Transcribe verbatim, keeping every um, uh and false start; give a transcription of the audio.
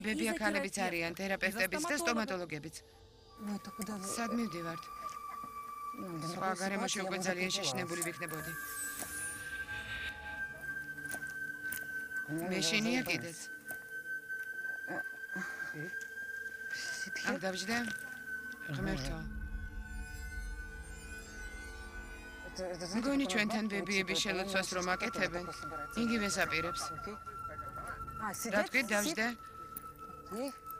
ბები აქალებიც არიან, თერაპევტებიც და სტომატოლოგებიც. სად მივდივართ? სხვა გარემოში უკვე ძალიან შეშინებული ვიქნებოდი. მეშინია კიდეც. აქ დავჯდე? ღმერთო. მგონი ჩვენთან ბებიების შელოცვას რომ აკეთებენ, იგივე ზაპირებს. რა თქვით, დავჯდე?